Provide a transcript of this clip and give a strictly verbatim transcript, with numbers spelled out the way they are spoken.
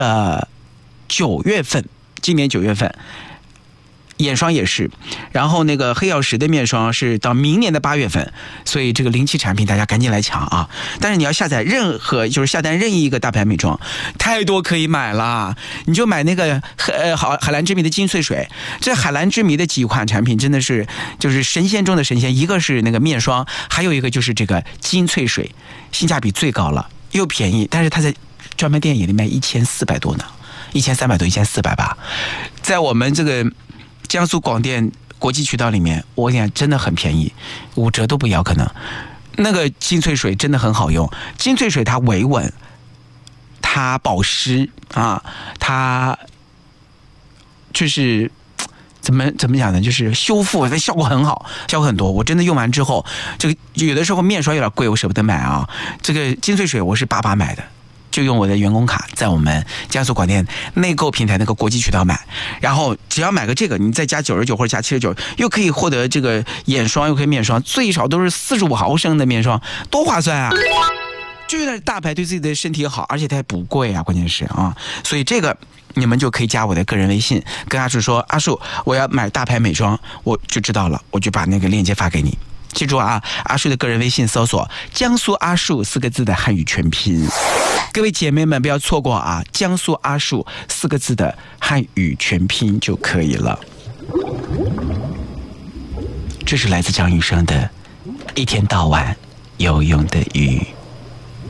呃九月份，今年九月份。眼霜也是，然后那个黑曜石的面霜是到明年的八月份，所以这个临期产品大家赶紧来抢啊！但是你要下载任何，就是下单任意一个大牌美妆，太多可以买了，你就买那个呃好海蓝之谜的金萃水，这海蓝之谜的几款产品真的是就是神仙中的神仙，一个是那个面霜，还有一个就是这个金萃水，性价比最高了，又便宜，但是它在专卖店也得卖一千四百多呢，一千三百多，一千四百吧，在我们这个。江苏广电国际渠道里面，我跟你讲真的很便宜，五折都不要可能。那个金萃水真的很好用，金萃水它维稳，它保湿啊，它就是怎么怎么讲呢？就是修复，它效果很好，效果很多。我真的用完之后，这个有的时候面霜有点贵，我舍不得买啊。这个金萃水我是八八买的。就用我的员工卡在我们江苏广电内购平台那个国际渠道买，然后只要买个这个，你再加九十九或者加七十九，又可以获得这个眼霜，又可以面霜，最少都是四十五毫升的面霜，多划算啊！就是大牌对自己的身体好，而且它还不贵啊，关键是啊，所以这个你们就可以加我的个人微信，跟阿树说，阿树我要买大牌美妆，我就知道了，我就把那个链接发给你。记住啊，阿树的个人微信搜索江苏阿树四个字的汉语全拼，各位姐妹们不要错过啊，江苏阿树四个字的汉语全拼就可以了。这是来自张雨生的一天到晚有用的鱼。